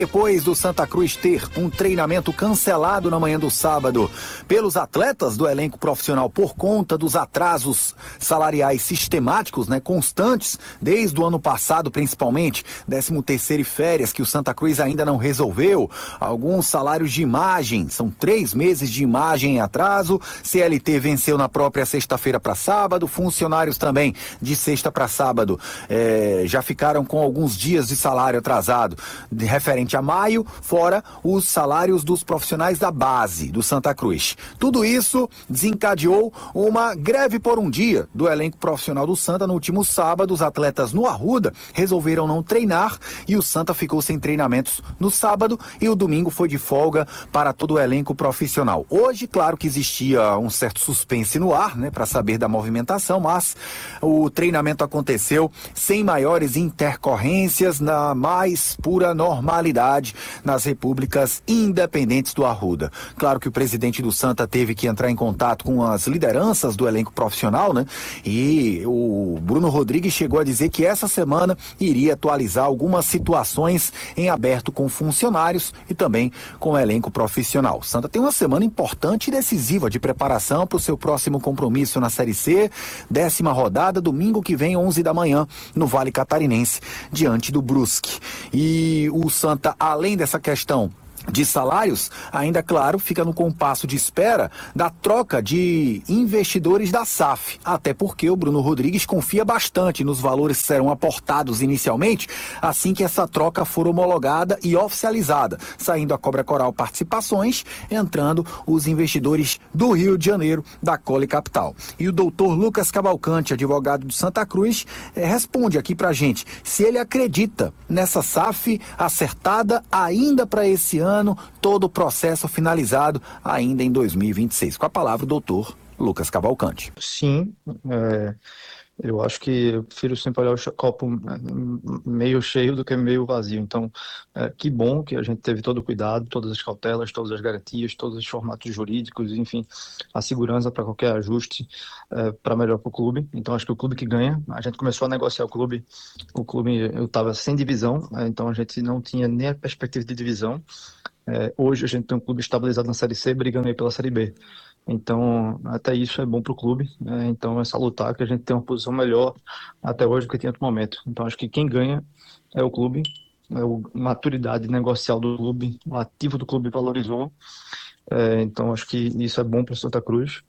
Depois do Santa Cruz ter um treinamento cancelado na manhã do sábado pelos atletas do elenco profissional por conta dos atrasos salariais sistemáticos, constantes, desde o ano passado principalmente, 13º e férias que o Santa Cruz ainda não resolveu, alguns salários de imagem, são 3 meses de imagem em atraso, CLT venceu na própria sexta-feira para sábado, funcionários também de sexta para sábado já ficaram com alguns dias de salário atrasado, referente a maio, fora os salários dos profissionais da base do Santa Cruz. Tudo isso desencadeou uma greve por um dia do elenco profissional do Santa. No último sábado, os atletas no Arruda resolveram não treinar e o Santa ficou sem treinamentos no sábado e o domingo foi de folga para todo o elenco profissional. Hoje, claro que existia um certo suspense no ar, para saber da movimentação, mas o treinamento aconteceu sem maiores intercorrências, na mais pura normalidade nas repúblicas independentes do Arruda. Claro que o presidente do Santa teve que entrar em contato com as lideranças do elenco profissional, e o Bruno Rodrigues chegou a dizer que essa semana iria atualizar algumas situações em aberto com funcionários e também com o elenco profissional. O Santa tem uma semana importante e decisiva de preparação para o seu próximo compromisso na Série C, 10ª rodada, domingo que vem, 11 da manhã, no Vale Catarinense, diante do Brusque. E o Santa, além dessa questão de salários, ainda, claro, fica no compasso de espera da troca de investidores da SAF, até porque o Bruno Rodrigues confia bastante nos valores que serão aportados inicialmente, assim que essa troca for homologada e oficializada, saindo a Cobra Coral Participações, entrando os investidores do Rio de Janeiro, da Cole Capital. E o doutor Lucas Cavalcante, advogado do Santa Cruz, responde aqui pra gente se ele acredita nessa SAF acertada ainda para esse ano, todo o processo finalizado ainda em 2026. Com a palavra o doutor Lucas Cavalcante. Sim, eu acho que eu prefiro sempre olhar o copo meio cheio do que meio vazio. Então, que bom que a gente teve todo o cuidado, todas as cautelas, todas as garantias, todos os formatos jurídicos, enfim, a segurança para qualquer ajuste para melhor para o clube. Então, acho que o clube que ganha, a gente começou a negociar o clube eu estava sem divisão, então a gente não tinha nem a perspectiva de divisão. Hoje a gente tem um clube estabilizado na Série C, brigando aí pela Série B. Então, até isso é bom para o clube, então é salutar que a gente tem uma posição melhor até hoje do que tinha no momento. Então, acho que quem ganha é o clube, a maturidade negocial do clube, o ativo do clube valorizou, então acho que isso é bom para o Santa Cruz,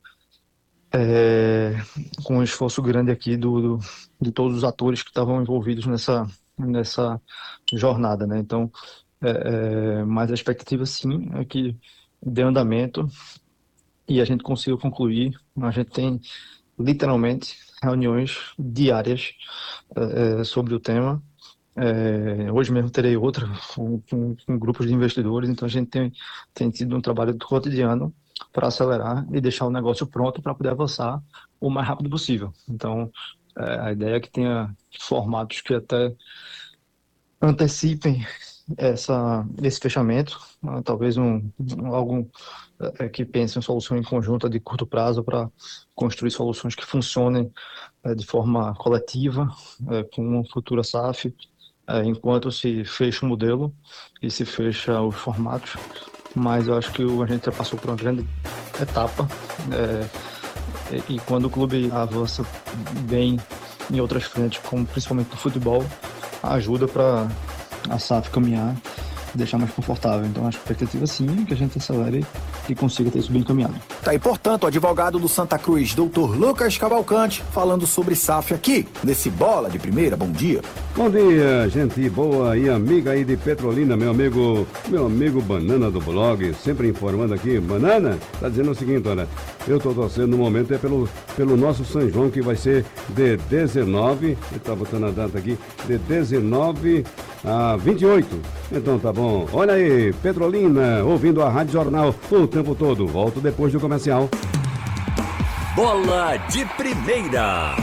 com um esforço grande aqui de todos os atores que estavam envolvidos nessa jornada, Então, mas a expectativa sim é que dê andamento e a gente consiga concluir. A gente tem literalmente reuniões diárias sobre o tema. Hoje mesmo terei outra com grupos de investidores, então a gente tem tido um trabalho cotidiano para acelerar e deixar o negócio pronto para poder avançar o mais rápido possível. Então, a ideia é que tenha formatos que até antecipem esse fechamento, talvez algo que pense em solução em conjunta de curto prazo para construir soluções que funcionem de forma coletiva, com uma futura SAF, enquanto se fecha o modelo e se fecha os formatos. Mas eu acho que a gente já passou por uma grande etapa, e quando o clube avança bem em outras frentes, como principalmente no futebol, ajuda para a SAF caminhar, deixar mais confortável. Então, a expectativa sim é que a gente acelere e consiga ter isso bem encaminhado. Tá aí, portanto, o advogado do Santa Cruz, doutor Lucas Cavalcante, falando sobre SAF aqui, nesse Bola de Primeira. Bom dia. Bom dia, gente boa e amiga aí de Petrolina, meu amigo Banana do blog, sempre informando aqui. Banana, tá dizendo o seguinte, olha, eu tô torcendo no momento pelo nosso São João, que vai ser de 19, ele tá botando a data aqui, de 19 a 28. Então tá bom. Olha aí, Petrolina, ouvindo a Rádio Jornal o tempo todo. Volto depois do comercial. Bola de Primeira.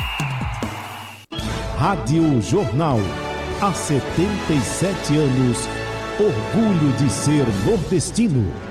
Rádio Jornal. Há 77 anos, orgulho de ser nordestino.